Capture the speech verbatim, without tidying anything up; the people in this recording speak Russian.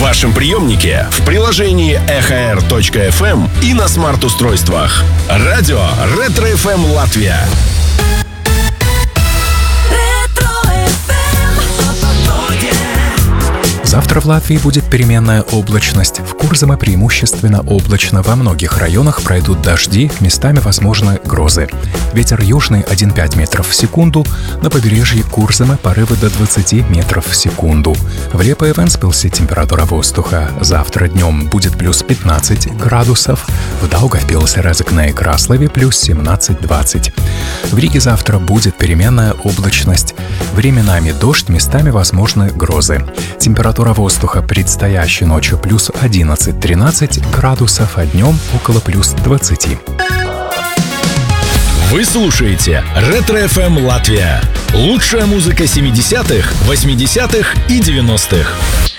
вашем приемнике, в приложении эхо эр точка эф эм и на смарт-устройствах. Радио Ретро-эф эм Латвия. Завтра в Латвии будет переменная облачность. В Курзаме преимущественно облачно. Во многих районах пройдут дожди, местами возможны грозы. Ветер южный один целых пять метров в секунду. На побережье Курзаме порывы до двадцати метров в секунду. В Лиепае и Вентспилсе температура воздуха завтра днем будет плюс пятнадцать градусов. В Даугавпилсе, Резекне и Краслове плюс семнадцать-двадцать. В Риге завтра будет переменная облачность. Временами дождь, местами возможны грозы. Температура воздуха предстоящей ночью плюс одиннадцать-тринадцать градусов, а днем около плюс двадцати. Вы слушаете Ретро-эф эм Латвия. Лучшая музыка семидесятых, восьмидесятых и девяностых.